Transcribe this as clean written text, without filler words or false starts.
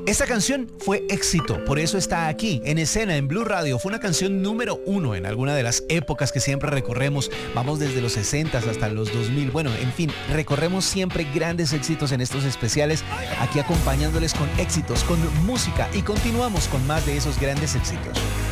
Esta canción fue éxito, por eso está aquí, en escena, en Blue Radio. Fue una canción número 1 en alguna de las épocas que siempre recorremos. Vamos desde los 60 hasta los 2000. Bueno, en fin, recorremos siempre grandes éxitos en estos especiales, aquí acompañándoles con éxitos, con música, y continuamos con más de esos grandes éxitos.